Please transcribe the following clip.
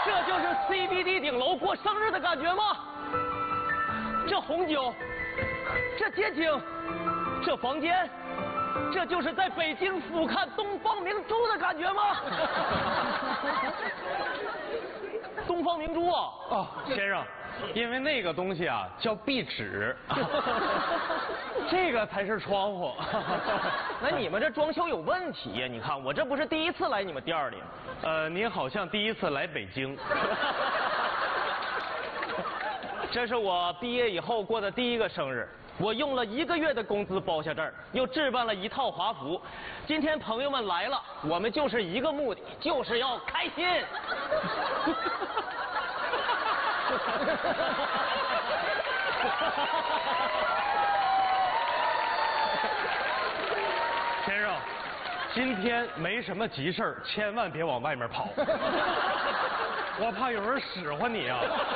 这就是 CBD 顶楼过生日的感觉吗？这红酒，这街景，这房间，这就是在北京俯瞰东方明珠的感觉吗？东方明珠啊！ 哦，先生，因为那个东西啊叫壁纸，这个才是窗户。 那你们这装修有问题呀！你看我这不是第一次来你们店里。 您好像第一次来北京。 这是我毕业以后过的第一个生日，我用了1个月的工资包下这儿，又置办了一套华服。今天朋友们来了，我们就是一个目的，就是要开心。 先生，今天没什么急事儿，千万别往外面跑，我怕有人使唤你啊。